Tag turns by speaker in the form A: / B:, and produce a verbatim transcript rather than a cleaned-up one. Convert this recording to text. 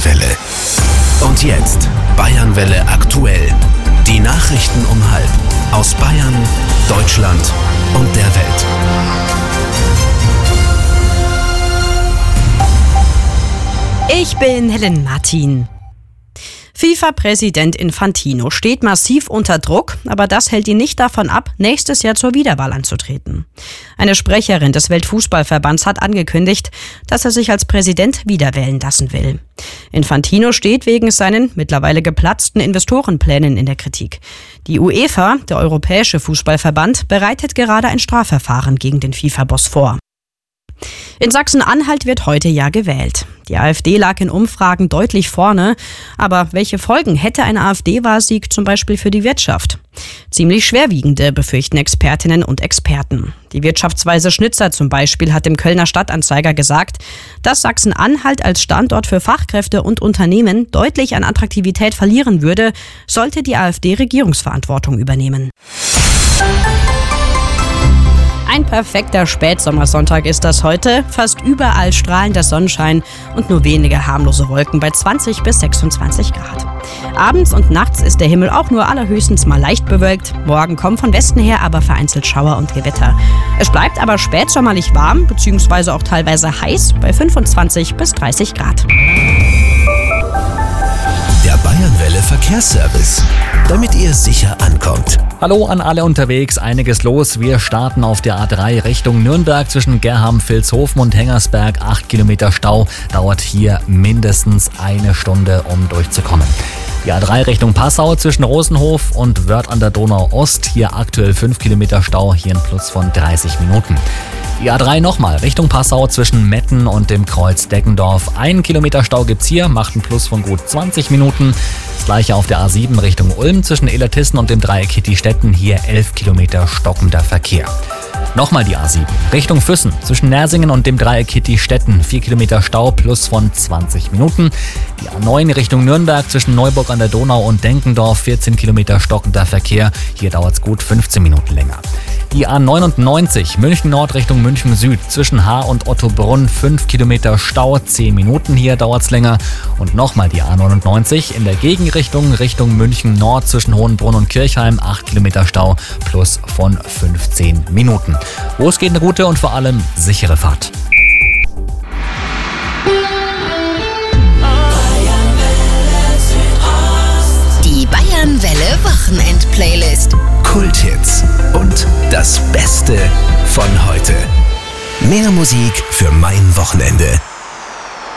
A: Bayernwelle. Und jetzt Bayernwelle aktuell. Die Nachrichten um halb aus Bayern, Deutschland und der Welt.
B: Ich bin Helen Martin. FIFA-Präsident Infantino steht massiv unter Druck, aber das hält ihn nicht davon ab, nächstes Jahr zur Wiederwahl anzutreten. Eine Sprecherin des Weltfußballverbands hat angekündigt, dass er sich als Präsident wiederwählen lassen will. Infantino steht wegen seinen mittlerweile geplatzten Investorenplänen in der Kritik. Die UEFA, der Europäische Fußballverband, bereitet gerade ein Strafverfahren gegen den FIFA-Boss vor. In Sachsen-Anhalt wird heute ja gewählt. Die AfD lag in Umfragen deutlich vorne. Aber welche Folgen hätte ein AfD-Wahlsieg zum Beispiel für die Wirtschaft? Ziemlich schwerwiegende, befürchten Expertinnen und Experten. Die Wirtschaftsweise Schnitzer zum Beispiel hat dem Kölner Stadtanzeiger gesagt, dass Sachsen-Anhalt als Standort für Fachkräfte und Unternehmen deutlich an Attraktivität verlieren würde, sollte die AfD Regierungsverantwortung übernehmen. Ein perfekter Spätsommersonntag ist das heute. Fast überall strahlender Sonnenschein und nur wenige harmlose Wolken bei zwanzig bis sechsundzwanzig Grad. Abends und nachts ist der Himmel auch nur allerhöchstens mal leicht bewölkt. Morgen kommen von Westen her aber vereinzelt Schauer und Gewitter. Es bleibt aber spätsommerlich warm bzw. auch teilweise heiß bei fünfundzwanzig bis dreißig Grad.
A: Der Bayernwelle Verkehrsservice, damit ihr sicher ankommt.
C: Hallo an alle unterwegs, einiges los. Wir starten auf der A drei Richtung Nürnberg zwischen Gerham, Vilshofen und Hengersberg. acht Kilometer Stau, dauert hier mindestens eine Stunde, um durchzukommen. Die A drei Richtung Passau zwischen Rosenhof und Wörth an der Donau Ost. Hier aktuell fünf Kilometer Stau, hier ein Plus von dreißig Minuten. Die A drei nochmal Richtung Passau zwischen Metten und dem Kreuz Deggendorf. Ein Kilometer Stau gibt's hier, macht einen Plus von gut zwanzig Minuten. Das gleiche auf der A sieben Richtung Ulm zwischen Illertissen und dem Dreieck Kittistetten. Hier elf Kilometer stockender Verkehr. Nochmal die A sieben Richtung Füssen zwischen Nersingen und dem Dreieck Kittistetten. vier Kilometer Stau, Plus von zwanzig Minuten. Die A neun Richtung Nürnberg zwischen Neuburg an der Donau und Denkendorf. vierzehn Kilometer stockender Verkehr. Hier dauert's gut fünfzehn Minuten länger. Die A neunundneunzig München Nord Richtung München Süd zwischen Haar und Ottobrunn. fünf Kilometer Stau, zehn Minuten. Hier dauert's länger. Und nochmal die A neunundneunzig in der Gegenrichtung Richtung München Nord zwischen Hohenbrunn und Kirchheim. acht Kilometer Stau, Plus von fünfzehn Minuten. Los geht eine gute und vor allem sichere Fahrt.
D: Die Bayernwelle Wochenend-Playlist.
A: Kulthits und das Beste von heute. Mehr Musik für mein Wochenende.